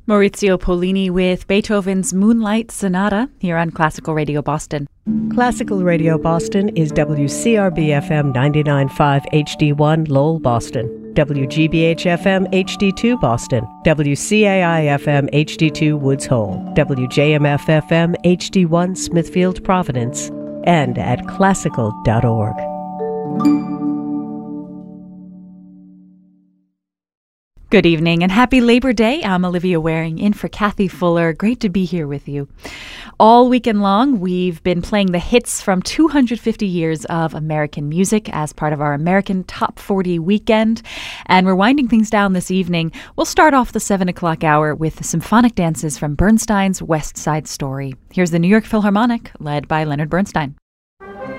Maurizio Pollini with Beethoven's Moonlight Sonata here on Classical Radio Boston. Classical Radio Boston is WCRB-FM 99.5 HD1 Lowell, Boston, WGBH-FM HD2 Boston, WCAI-FM HD2 Woods Hole, WJMF-FM HD1 Smithfield, Providence, and at classical.org. Good evening and happy Labor Day. I'm Olivia Waring in for Kathy Fuller. Great to be here with you. All weekend long, we've been playing the hits from 250 years of American music as part of our American Top 40 weekend. And we're winding things down this evening. We'll start off the 7 o'clock hour with the symphonic dances from Bernstein's West Side Story. Here's the New York Philharmonic, led by Leonard Bernstein.